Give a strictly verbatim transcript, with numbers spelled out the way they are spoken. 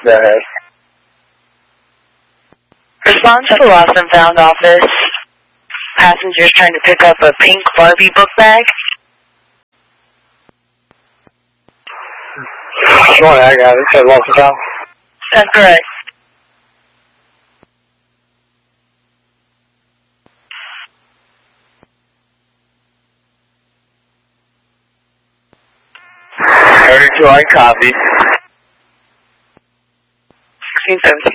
Go ahead. Response to Lost and Found office. Passengers trying to pick up a pink Barbie book bag. Morning, I got it. Said Lost and Found? That's correct. thirty-two, I copy. sixteen seventeen.